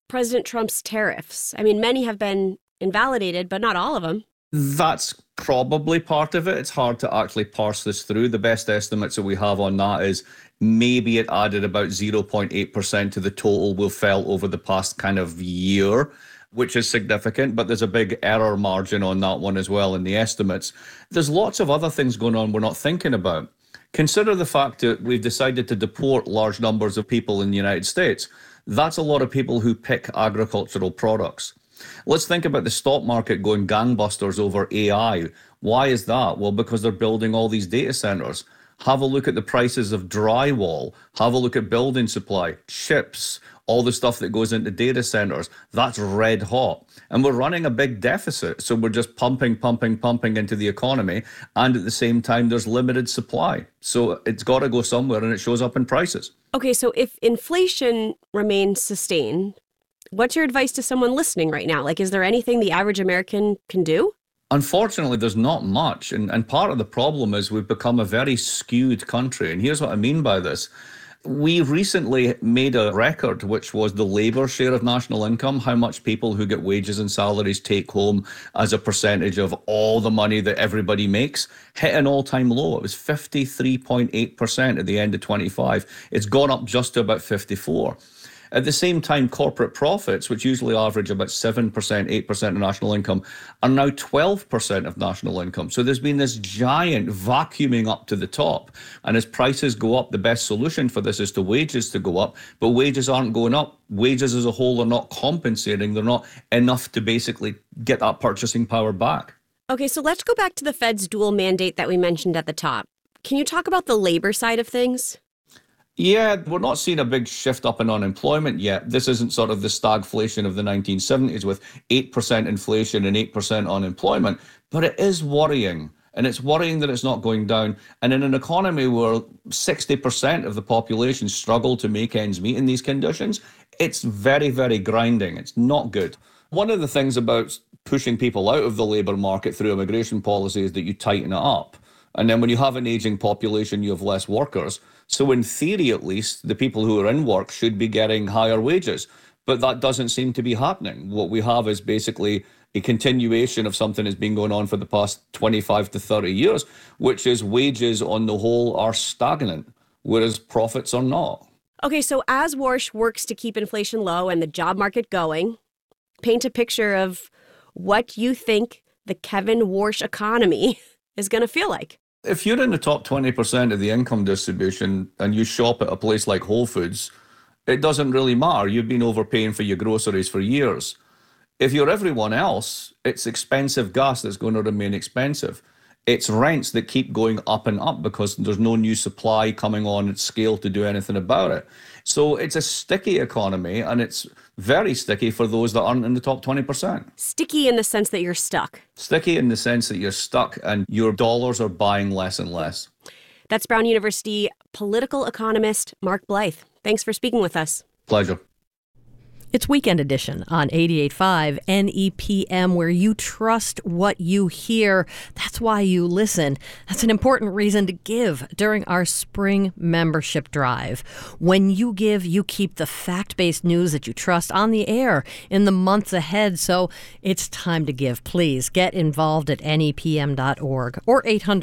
President Trump's tariffs? I mean, many have been invalidated, but not all of them. That's probably part of it. It's hard to actually parse this through. The best estimates that we have on that is maybe it added about 0.8% to the total we've felt over the past kind of year, which is significant, but there's a big error margin on that one as well in the estimates. There's lots of other things going on we're not thinking about. Consider the fact that we've decided to deport large numbers of people in the United States. That's a lot of people who pick agricultural products. Let's think about the stock market going gangbusters over AI. Why is that? Well, because they're building all these data centers. Have a look at the prices of drywall. Have a look at building supply, chips, all the stuff that goes into data centers. That's red hot. And we're running a big deficit. So we're just pumping into the economy. And at the same time, there's limited supply. So it's got to go somewhere, and it shows up in prices. Okay, so if inflation remains sustained, what's your advice to someone listening right now? Like, is there anything the average American can do? Unfortunately, there's not much. And part of the problem is we've become a very skewed country. And here's what I mean by this. We recently made a record, which was the labor share of national income, how much people who get wages and salaries take home as a percentage of all the money that everybody makes, hit an all-time low. It was 53.8% at the end of 25. It's gone up just to about 54. At the same time, corporate profits, which usually average about 7%, 8% of national income, are now 12% of national income. So there's been this giant vacuuming up to the top. And as prices go up, the best solution for this is for wages to go up. But wages aren't going up. Wages as a whole are not compensating. They're not enough to basically get that purchasing power back. Okay, so let's go back to the Fed's dual mandate that we mentioned at the top. Can you talk about the labor side of things? Yeah, we're not seeing a big shift up in unemployment yet. This isn't sort of the stagflation of the 1970s with 8% inflation and 8% unemployment, but it is worrying. And it's worrying that it's not going down. And in an economy where 60% of the population struggle to make ends meet in these conditions, it's very, very grinding. It's not good. One of the things about pushing people out of the labour market through immigration policy is that you tighten it up. And then when you have an aging population, you have less workers. So in theory, at least, the people who are in work should be getting higher wages. But that doesn't seem to be happening. What we have is basically a continuation of something that's been going on for the past 25 to 30 years, which is wages on the whole are stagnant, whereas profits are not. Okay, so as Warsh works to keep inflation low and the job market going, paint a picture of what you think the Kevin Warsh economy is going to feel like. If you're in the top 20% of the income distribution and you shop at a place like Whole Foods, it doesn't really matter. You've been overpaying for your groceries for years. If you're everyone else, it's expensive gas that's going to remain expensive. It's rents that keep going up and up because there's no new supply coming on at scale to do anything about it. So it's a sticky economy, and it's very sticky for those that aren't in the top 20%. Sticky in the sense that you're stuck. Sticky in the sense that you're stuck and your dollars are buying less and less. That's Brown University political economist Mark Blythe. Thanks for speaking with us. Pleasure. It's Weekend Edition on 88.5 NEPM, where you trust what you hear. That's why you listen. That's an important reason to give during our spring membership drive. When you give, you keep the fact-based news that you trust on the air in the months ahead. So it's time to give. Please get involved at nepm.org or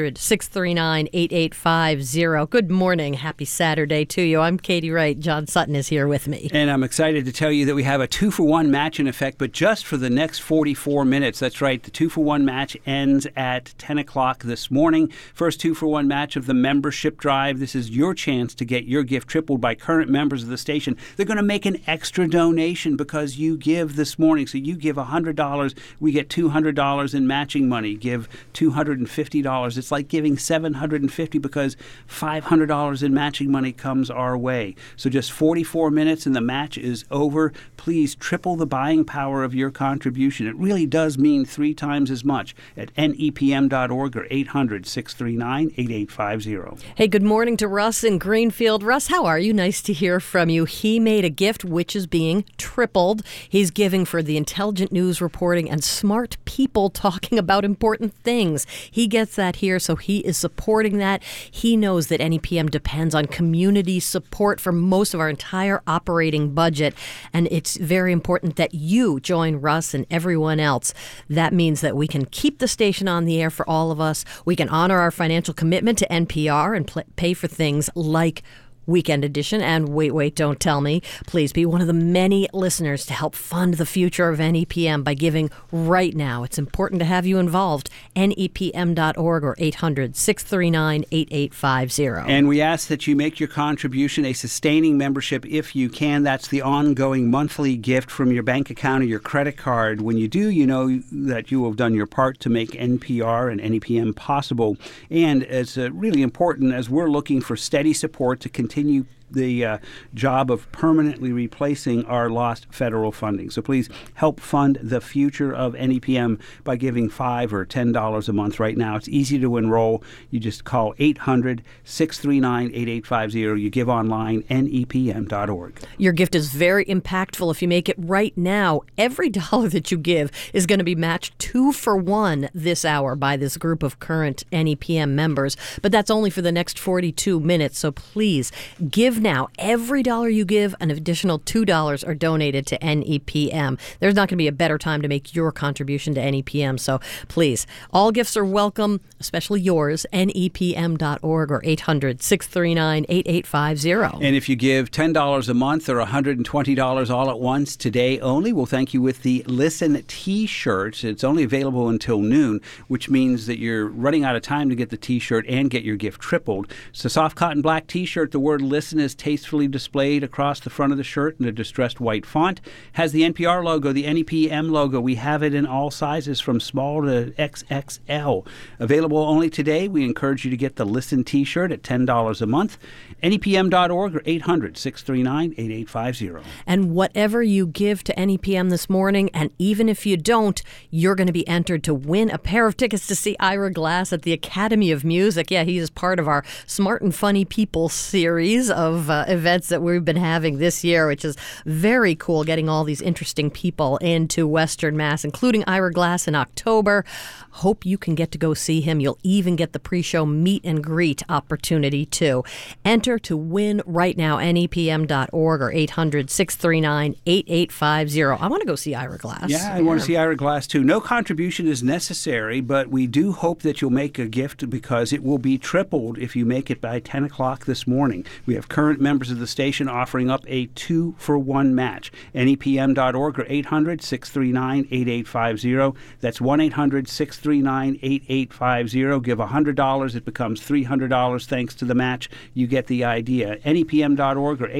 800-639-8850. Good morning. Happy Saturday to you. I'm Katie Wright. John Sutton is here with me. And I'm excited to tell you that we have a 2-for-1 match in effect, but just for the next 44 minutes. That's right. The 2-for-1 match ends at 10 o'clock this morning. First 2-for-1 match of the membership drive. This is your chance to get your gift tripled by current members of the station. They're going to make an extra donation because you give this morning. So you give $100, we get $200 in matching money. Give $250. It's like giving $750 because $500 in matching money comes our way. So just 44 minutes and the match is over. Please triple the buying power of your contribution. It really does mean 3 times as much at nepm.org or 800-639-8850. Hey, good morning to Russ in Greenfield. Russ, how are you? Nice to hear from you. He made a gift which is being tripled. He's giving for the intelligent news reporting and smart people talking about important things. He gets that here, so he is supporting that. He knows that NEPM depends on community support for most of our entire operating budget. And it's very important that you join Russ and everyone else. That means that we can keep the station on the air for all of us. We can honor our financial commitment to NPR and pay for things like Weekend Edition and Wait, Don't Tell Me. Please be one of the many listeners to help fund the future of NEPM by giving right now. It's important to have you involved. NEPM.org or 800-639-8850. And we ask that you make your contribution a sustaining membership if you can. That's the ongoing monthly gift from your bank account or your credit card. When you do, you know that you have done your part to make NPR and NEPM possible. And it's really important as we're looking for steady support to continue the job of permanently replacing our lost federal funding. So please help fund the future of NEPM by giving $5 or $10 a month right now. It's easy to enroll. You just call 800-639-8850. You give online, nepm.org. Your gift is very impactful if you make it right now. Every dollar that you give is going to be matched 2 for 1 this hour by this group of current NEPM members. But that's only for the next 42 minutes. So please give now. Every dollar you give, an additional $2 are donated to NEPM. There's not going to be a better time to make your contribution to NEPM. So please, all gifts are welcome, especially yours. NEPM.org or 800-639-8850. And if you give $10 a month or $120 all at once today only, we'll thank you with the Listen T-shirt. It's only available until noon, which means that you're running out of time to get the T-shirt and get your gift tripled. It's a soft cotton black T-shirt. The word listen is tastefully displayed across the front of the shirt in a distressed white font. Has the NPR logo, the NEPM logo. We have it in all sizes from small to XXL. Available only today. We encourage you to get the Listen T-shirt at $10 a month. NEPM.org or 800-639-8850. And whatever you give to NEPM this morning, and even if you don't, you're going to be entered to win a pair of tickets to see Ira Glass at the Academy of Music. Yeah, he is part of our Smart and Funny People series of events that we've been having this year, which is very cool, getting all these interesting people into Western Mass, including Ira Glass in October. Hope you can get to go see him. You'll even get the pre-show meet and greet opportunity, too. Enter to win right now, nepm.org or 800-639-8850. I want to go see Ira Glass. Yeah, I want to see Ira Glass, too. No contribution is necessary, but we do hope that you'll make a gift because it will be tripled if you make it by 10 o'clock this morning. We have current members of the station offering up a 2-for-1 match. NEPM.org or 800-639-8850. That's 1-800-639-8850. Give $100. It becomes $300 thanks to the match. You get the idea. NEPM.org or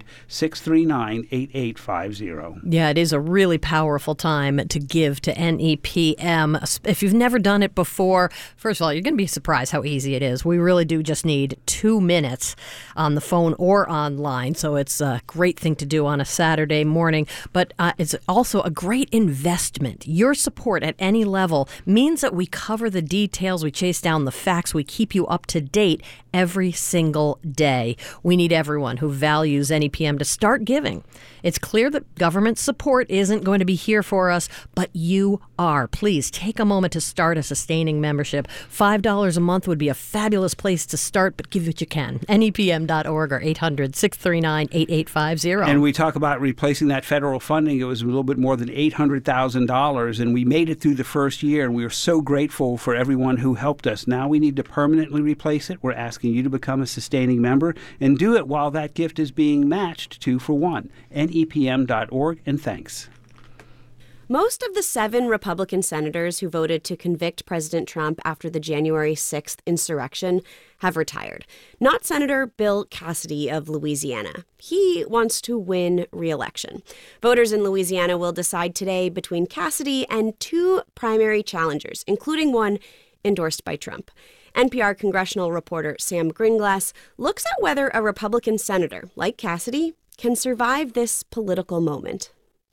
800-639-8850. Yeah, it is a really powerful time to give to NEPM. If you've never done it before, first of all, you're going to be surprised how easy it is. We really do just need 2 minutes on the phone or online, so it's a great thing to do on a Saturday morning, but it's also a great investment. Your support at any level means that we cover the details, we chase down the facts, we keep you up to date every single day. We need everyone who values NEPM to start giving. It's clear that government support isn't going to be here for us, but you are. Please take a moment to start a sustaining membership. $5 a month would be a fabulous place to start, but give what you can. NEPM.org or 800-639-8850. And we talk about replacing that federal funding. It was a little bit more than $800,000, and we made it through the first year, and we are so grateful for everyone who helped us. Now we need to permanently replace it. We're asking you to become a sustaining member and do it while that gift is being matched 2 for 1. NEPM.org, and thanks. Most of the 7 Republican senators who voted to convict President Trump after the January 6th insurrection have retired. Not Senator Bill Cassidy of Louisiana. He wants to win re-election. Voters in Louisiana will decide today between Cassidy and 2 primary challengers, including one endorsed by Trump. NPR congressional reporter Sam Gringlas looks at whether a Republican senator like Cassidy can survive this political moment.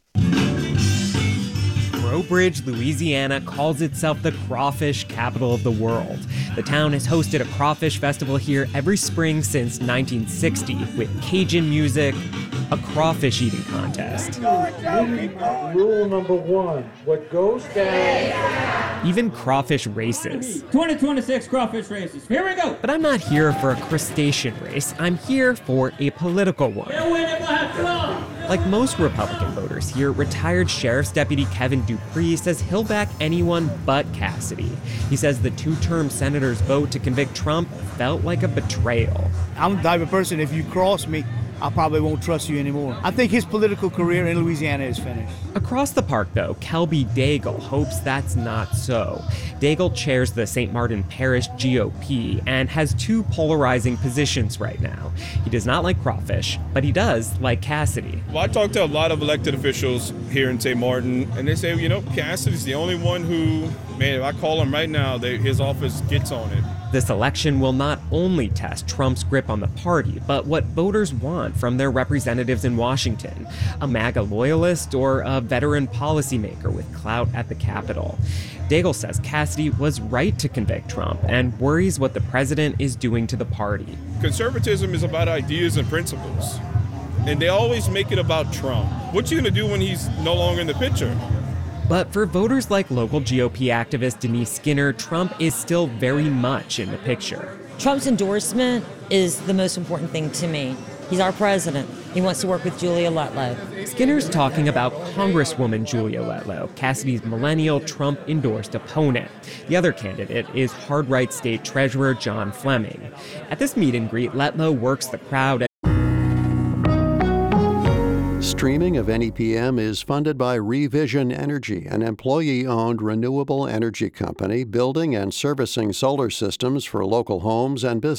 Breaux Bridge, Louisiana calls itself the crawfish capital of the world. The town has hosted a crawfish festival here every spring since 1960 with Cajun music, a crawfish eating contest. Rule number 1, what goes down. Even crawfish races. 2026 crawfish races. Here we go. But I'm not here for a crustacean race. I'm here for a political one. We'll win it, we'll have fun. Like most Republican voters here, retired Sheriff's Deputy Kevin Dupree says he'll back anyone but Cassidy. He says the two-term senator's vote to convict Trump felt like a betrayal. I'm the type of person, if you cross me, I probably won't trust you anymore. I think his political career in Louisiana is finished. Across the park, though, Kelby Daigle hopes that's not so. Daigle chairs the St. Martin Parish GOP and has two polarizing positions right now. He does not like crawfish, but he does like Cassidy. Well, I talked to a lot of elected officials here in St. Martin, and they say, Cassidy's the only one who, man, if I call him right now, his office gets on it. This election will not only test Trump's grip on the party, but what voters want from their representatives in Washington, a MAGA loyalist or a veteran policymaker with clout at the Capitol. Daigle says Cassidy was right to convict Trump and worries what the president is doing to the party. Conservatism is about ideas and principles, and they always make it about Trump. What you gonna do when he's no longer in the picture? But for voters like local GOP activist Denise Skinner, Trump is still very much in the picture. Trump's endorsement is the most important thing to me. He's our president. He wants to work with Julia Letlow. Skinner's talking about Congresswoman Julia Letlow, Cassidy's millennial Trump-endorsed opponent. The other candidate is hard-right state treasurer John Fleming. At this meet and greet, Letlow works the crowd. Streaming of NEPM is funded by Revision Energy, an employee-owned renewable energy company building and servicing solar systems for local homes and businesses.